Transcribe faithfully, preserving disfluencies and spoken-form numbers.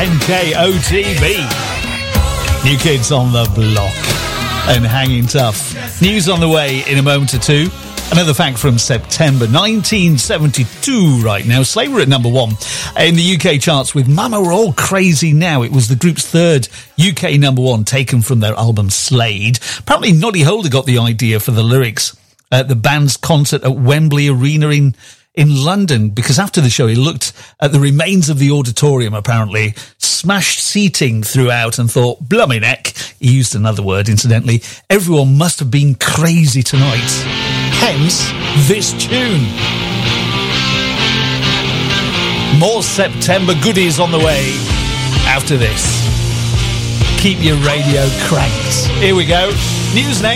N K O T B. New Kids on the Block and Hanging Tough. News on the way in a moment or two. Another fact from September nineteen seventy-two right now. Slade were at number one in the U K charts with Mama We're All Crazy Now. It was the group's third U K number one, taken from their album Slade. Apparently Noddy Holder got the idea for the lyrics at the band's concert at Wembley Arena in in London, because after the show he looked at the remains of the auditorium, apparently smashed seating throughout, and thought, blummy neck, he used another word incidentally, everyone must have been crazy tonight. Hence this tune. More September goodies on the way after this. Keep your radio cranked. Here we go. News next.